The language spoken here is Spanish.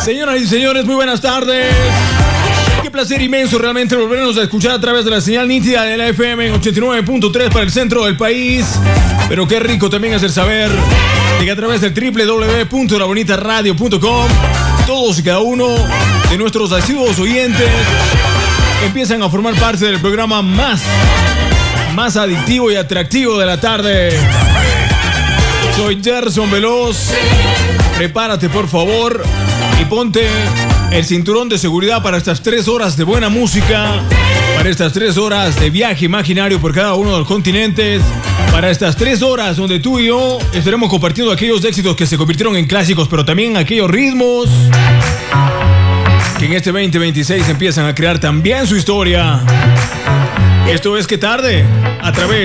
Señoras y señores, muy buenas tardes. Qué placer inmenso realmente volvernos a escuchar a través de la señal nítida de la FM en 89.3 para el centro del país. Pero qué rico también es el saber de que a través del www.labonitaradio.com todos y cada uno de nuestros asiduos oyentes empiezan a formar parte del programa más adictivo y atractivo de la tarde. Soy Gerson Veloz. Prepárate por favor y ponte el cinturón de seguridad para estas 3 horas de buena música, para estas 3 horas de viaje imaginario por cada uno de los continentes, para estas 3 horas donde tú y yo estaremos compartiendo aquellos éxitos que se convirtieron en clásicos, pero también aquellos ritmos que en este 2026 empiezan a crear también su historia. Esto es ¿Qué tarde? A través